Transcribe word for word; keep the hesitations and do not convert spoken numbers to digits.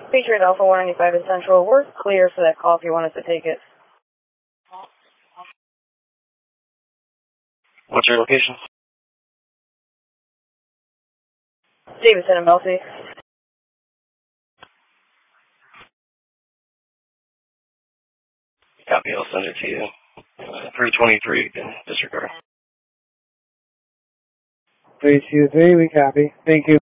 Patriot Alpha one ninety-five in Central. We're clear for that call if you want us to take it. What's your location? Davidson and Melfi. Copy, I'll send it to you. Uh, three twenty-three, disregard. three two three, we copy. Thank you.